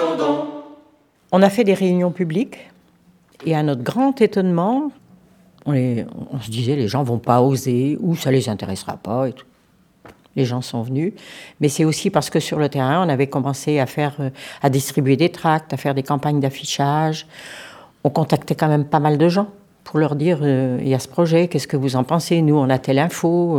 On a fait des réunions publiques et à notre grand étonnement, on se disait les gens vont pas oser ou ça les intéressera pas et tout. Les gens sont venus, mais c'est aussi parce que sur le terrain, on avait commencé à distribuer des tracts, à faire des campagnes d'affichage. On contactait quand même pas mal de gens pour leur dire il y a ce projet, qu'est-ce que vous en pensez ? Nous, on a telle info.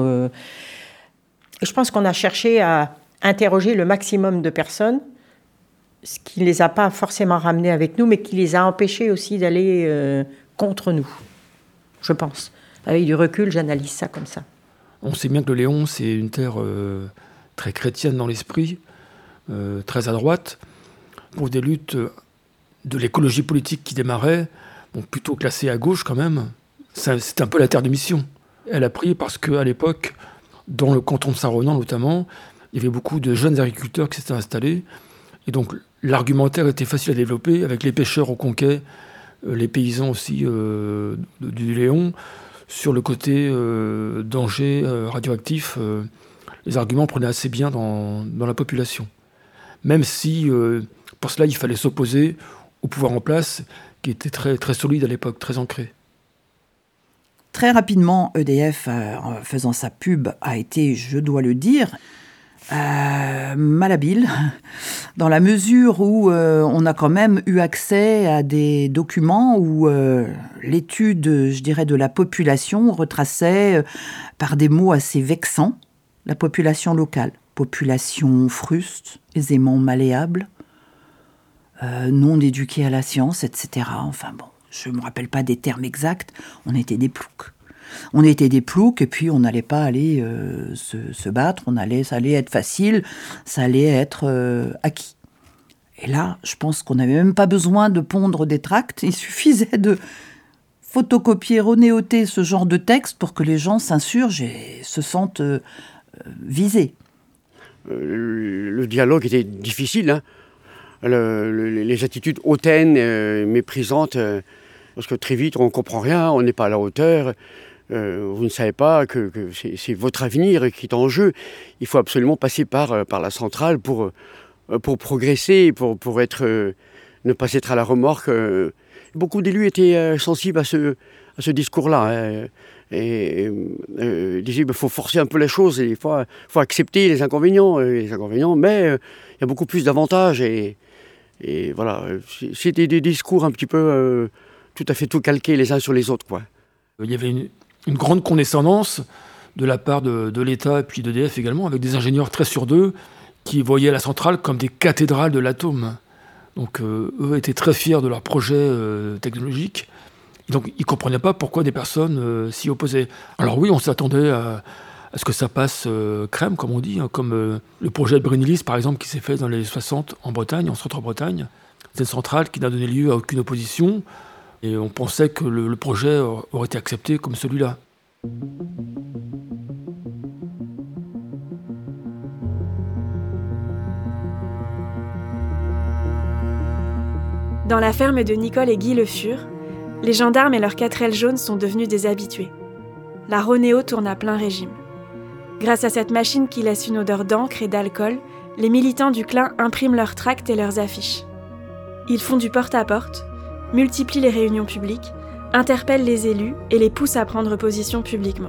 Et je pense qu'on a cherché à interroger le maximum de personnes, ce qui ne les a pas forcément ramenés avec nous, mais qui les a empêchés aussi d'aller contre nous, je pense. Avec du recul, j'analyse ça comme ça. On sait bien que le Léon, c'est une terre très chrétienne dans l'esprit, très à droite, pour des luttes de l'écologie politique qui démarrait, plutôt classée à gauche quand même. C'est un peu la terre de mission. Elle a pris parce qu'à l'époque, dans le canton de Saint-Ronan notamment, il y avait beaucoup de jeunes agriculteurs qui s'étaient installés. Et donc l'argumentaire était facile à développer avec les pêcheurs au Conquet, les paysans aussi du Léon. Sur le côté danger radioactif, les arguments prenaient assez bien dans la population. Même si, pour cela, il fallait s'opposer au pouvoir en place, qui était très, très solide à l'époque, très ancré. Très rapidement, EDF, en faisant sa pub, a été, je dois le dire, malhabile, dans la mesure où on a quand même eu accès à des documents où l'étude, je dirais, de la population retraçait par des mots assez vexants la population locale. Population fruste, aisément malléable, non éduquée à la science, etc. Enfin bon, je ne me rappelle pas des termes exacts, on était des ploucs. On était des ploucs et puis on n'allait pas aller se battre, ça allait être facile, ça allait être acquis. Et là, je pense qu'on n'avait même pas besoin de pondre des tracts, il suffisait de photocopier, renéoter ce genre de texte pour que les gens s'insurgent et se sentent visés. Le dialogue était difficile, hein. Les attitudes hautaines, méprisantes, parce que très vite on ne comprend rien, on n'est pas à la hauteur. Vous ne savez pas que c'est votre avenir qui est en jeu. Il faut absolument passer par la centrale pour progresser, pour ne pas être à la remorque. Beaucoup d'élus étaient sensibles à ce discours-là. Hein, et disaient qu'il faut forcer un peu la chose, il faut accepter les inconvénients, mais il y a beaucoup plus d'avantages. Et voilà, c'était des discours un petit peu tout à fait tout calqués les uns sur les autres, quoi. Il y avait une grande condescendance de la part de l'État et puis d'EDF également, avec des ingénieurs très sur d'eux qui voyaient la centrale comme des cathédrales de l'atome. Donc eux étaient très fiers de leur projet technologique. Et donc ils ne comprenaient pas pourquoi des personnes s'y opposaient. Alors oui, on s'attendait à ce que ça passe crème, comme on dit, hein, comme le projet de Brennilis, par exemple, qui s'est fait dans les 60 en Bretagne, en centre-Bretagne. C'est une centrale qui n'a donné lieu à aucune opposition. Et on pensait que le projet aurait été accepté comme celui-là. Dans la ferme de Nicole et Guy Le Fur, les gendarmes et leurs 4L jaunes sont devenus des habitués. La Ronéo tourne à plein régime. Grâce à cette machine qui laisse une odeur d'encre et d'alcool, les militants du Clin impriment leurs tracts et leurs affiches. Ils font du porte-à-porte, multiplient les réunions publiques, interpellent les élus et les poussent à prendre position publiquement.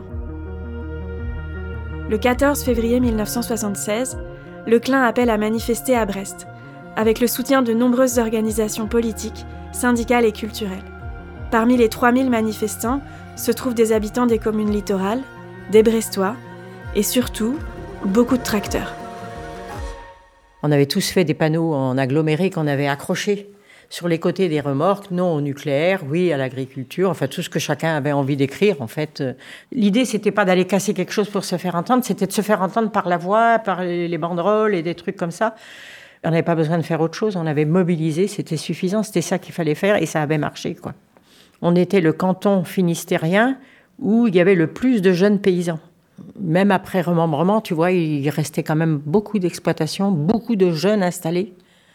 Le 14 février 1976, le Clin appelle à manifester à Brest, avec le soutien de nombreuses organisations politiques, syndicales et culturelles. Parmi les 3000 manifestants se trouvent des habitants des communes littorales, des Brestois et surtout, beaucoup de tracteurs. On avait tous fait des panneaux en aggloméré qu'on avait accrochés sur les côtés des remorques, non au nucléaire, oui à l'agriculture, enfin tout ce que chacun avait envie d'écrire en fait. L'idée c'était pas d'aller casser quelque chose pour se faire entendre, c'était de se faire entendre par la voix, par les banderoles et des trucs comme ça. On n'avait pas besoin de faire autre chose, on avait mobilisé, c'était suffisant, c'était ça qu'il fallait faire et ça avait marché, quoi. On était le canton finistérien où il y avait le plus de jeunes paysans. Même après remembrement, tu vois, il restait quand même beaucoup d'exploitations, beaucoup de jeunes installés.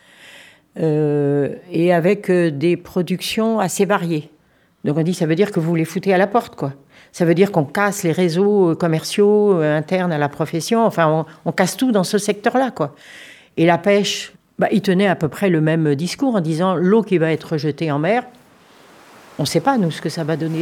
Et avec des productions assez variées. Donc on dit, ça veut dire que vous les foutez à la porte, quoi. Ça veut dire qu'on casse les réseaux commerciaux internes à la profession. Enfin, on casse tout dans ce secteur-là, quoi. Et la pêche, Il tenait à peu près le même discours en disant l'eau qui va être jetée en mer, on ne sait pas, nous, ce que ça va donner.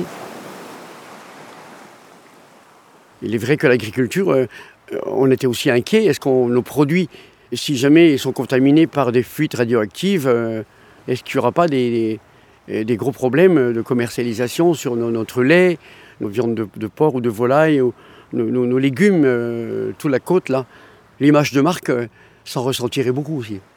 Il est vrai que l'agriculture, on était aussi inquiet. Est-ce que nos produits, si jamais ils sont contaminés par des fuites radioactives, est-ce qu'il n'y aura pas des gros problèmes de commercialisation sur notre lait, nos viandes de porc ou de volaille, ou nos légumes, toute la côte là. L'image de marque s'en ressentirait beaucoup aussi.